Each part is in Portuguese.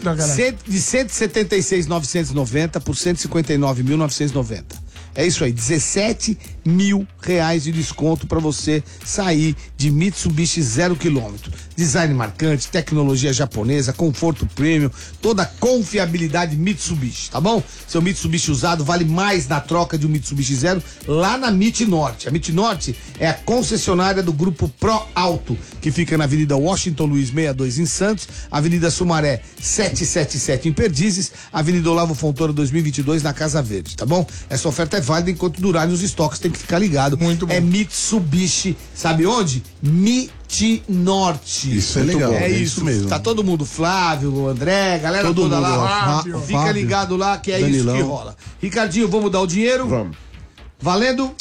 De 176.990 por 159.990. É isso aí, 17 mil reais de desconto para você sair de Mitsubishi 0 km. Design marcante, tecnologia japonesa, conforto premium, toda a confiabilidade Mitsubishi, tá bom? Seu Mitsubishi usado vale mais na troca de um Mitsubishi Zero lá na MIT Norte. A MIT Norte é a concessionária do grupo Pro Auto, que fica na Avenida Washington Luiz 62 em Santos, Avenida Sumaré 777 em Perdizes, Avenida Olavo Fontoura 2022 na Casa Verde, tá bom? Essa oferta é válida enquanto durarem os estoques, tem que ficar ligado. Muito bom. É Mitsubishi, sabe onde? MIT Norte. Isso é legal, É é isso isso mesmo. Tá todo mundo, Flávio, o André, galera Todo toda mundo lá. lá. Fica Fábio, ligado lá que é Danilão. isso que rola. Ricardinho, vamos dar o dinheiro? Vamos. Valendo?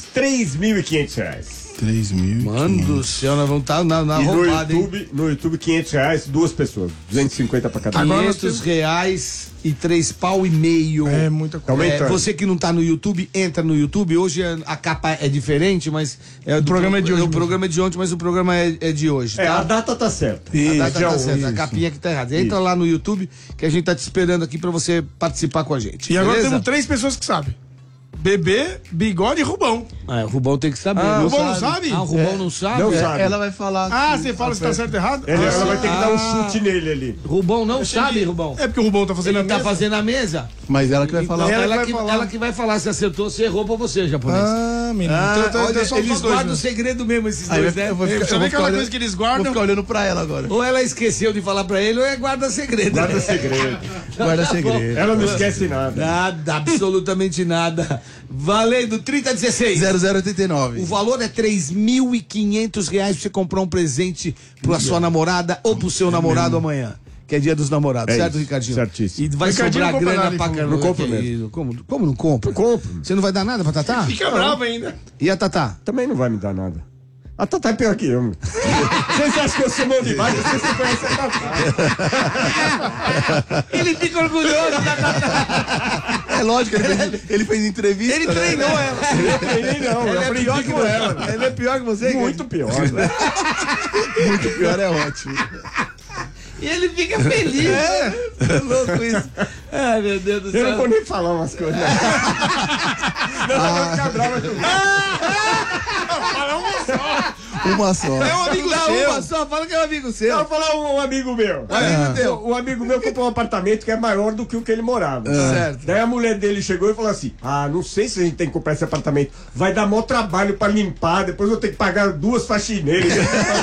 3.500 reais. 3 mil. Mano do céu, nós vamos estar na E roubada, hein? no YouTube, 500 reais, 2 pessoas. 250 pra cada um. Agora nós 500 reais e 3 pau e meio. É muita coisa. Aumentando. Você que não tá no YouTube, entra no YouTube. Hoje a capa é diferente, mas o programa é de hoje O mesmo. programa é de ontem, mas o programa é de hoje, É, tá? a data tá certa. A data Dia tá 11. certa, a capinha que tá errada. Entra lá no YouTube que a gente tá te esperando aqui pra você participar com a gente. E agora beleza? temos 3 pessoas que sabem. Bebê, Bigode e Rubão. O Rubão tem que saber. O Rubão não sabe? O Rubão não sabe? Não sabe. Ela vai falar. Ah, você fala se tá certo ou errado? Ela vai ter que dar um chute nele ali. Rubão não sabe, Rubão. É porque o Rubão tá fazendo Ele a tá mesa. fazendo a mesa. Mas ela que vai falar. Então, Ela ela, que que, vai falar. ela que vai falar se acertou, se errou pra você, japonês. Ah, menino. Então Olha, só eles os dois, guardam né? segredo mesmo, esses Aí dois, eu né? vou ficar- Sabe eu vou aquela ficar coisa que eles Vou guardam? ficar olhando pra ela agora. Ou ela esqueceu de falar pra ele, ou é guarda segredo. Guarda segredo. Guarda Tá bom. segredo. Ela não esquece nada. Nada, absolutamente nada. Valendo 3016. 0089. O valor é R$3.500 pra você comprar um presente pra sua namorada ou pro seu namorado amanhã. Que é dia dos namorados, É certo, isso, Ricardinho? certíssimo. E vai Ricardinho sobrar não compra grana nada, pra hein, caramba. não compra Que mesmo. isso? Como não compra? Compro. Você não vai dar nada pra Tatá? Fica bravo ainda. E a Tatá? Também não vai me dar nada. A Tatá é pior que eu. Vocês acham que eu sou mão de vaca? Você conhece a Tatá. Ele fica orgulhoso da Tatá. É lógico, ele fez entrevista. Ele né? treinou ela. Não, eu Ele é aprendi pior que com você. ela. Ele é pior que você, Muito pior. Muito pior, é ótimo. E ele fica feliz. É louco isso. Ai, meu Deus do Eu não céu. vou nem falar umas coisas. Não, ela vai ficar brava comigo. Uma só. É um amigo Dá seu. uma só, fala que é um amigo seu. Eu vou falar um amigo meu. Um amigo meu comprou um apartamento que é maior do que o que ele morava. Certo. Daí a mulher dele chegou e falou assim: ah, não sei se a gente tem que comprar esse apartamento. Vai dar maior trabalho pra limpar, depois eu vou ter que pagar 2 faxineiras.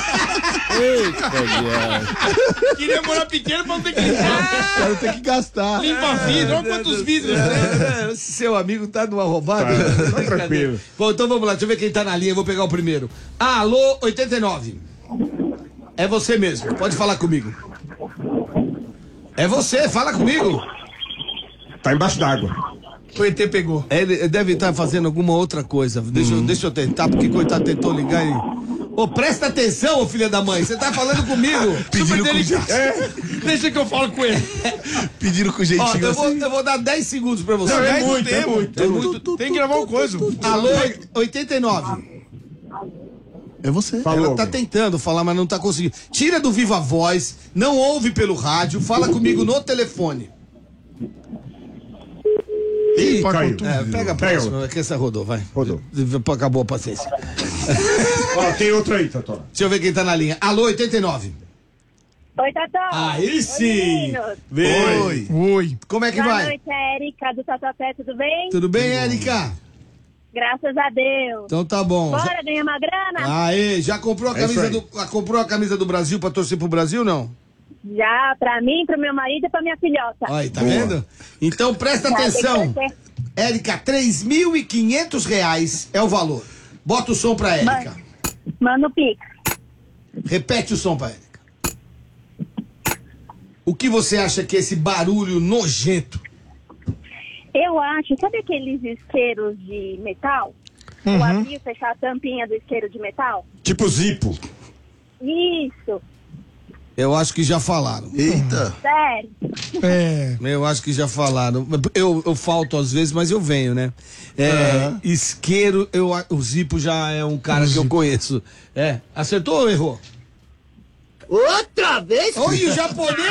Queria morar pequeno pra não ter que limpar. Cara, tem que gastar. Limpa vidro, olha quantos vidros. Esse seu amigo tá numa roubada. Tá tranquilo. Bom, então vamos lá, deixa eu ver quem tá na linha, eu vou pegar o primeiro. Alô, 89. É você mesmo, pode falar comigo. É você, fala comigo. Tá embaixo d'água. O ET pegou. Ele deve estar fazendo alguma outra coisa. Deixa eu tentar, porque coitado tentou ligar e... Ô, presta atenção, ô filha da mãe, você tá falando comigo. Super delicado. Deixa que eu falo com ele. Pediram com Ó, jeitinho eu vou dar 10 segundos pra você. Não, é 10 muito, não é muito. É muito. Tem que gravar uma coisa. Alô, 89. É você. Falou. Ela tá tentando falar, mas não tá conseguindo. Tira do Viva Voz, não ouve pelo rádio, fala comigo no telefone. Ih, Pode caiu. tudo. Pega a próxima, é que essa rodou, vai. Rodou. Acabou a paciência. Ó, tem outro aí, Totó. Deixa eu ver quem tá na linha. Alô, 89. Oi, Tatá. Aí Oi, sim. meninos. Vem. Oi. Oi. Como é que Boa vai? noite, Érica do Tatuapé, tudo bem? Tudo bem, Érica? Graças a Deus. Então tá bom. Bora ganhar uma grana? Aê, já comprou a É isso camisa aí. comprou a camisa do Brasil pra torcer pro Brasil, não? Já, pra mim, pro meu marido e pra minha filhota. Aí, tá vendo? Então presta atenção. Érica, R$3.500 é o valor. Bota o som pra Érica. Manda o Pix. Repete o som pra Érica. O que você acha que é esse barulho nojento? Eu acho, sabe aqueles isqueiros de metal? O aviso fechar a tampinha do isqueiro de metal? Tipo Zipo. Isso, Eu acho que já falaram. Eita. sério. É. Eu acho que já falaram. Eu falto às vezes, mas eu venho, né? Isqueiro, o Zipo já é um cara que eu conheço. Acertou ou errou? Outra vez? Oi, o japonês!